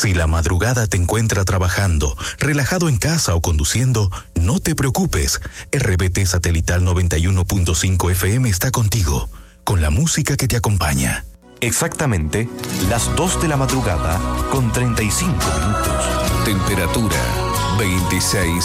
Si la madrugada te encuentra trabajando, relajado en casa o conduciendo, no te preocupes. RBT Satelital 91.5 FM está contigo, con la música que te acompaña. Exactamente las 2 de la madrugada con 35 minutos. Temperatura 26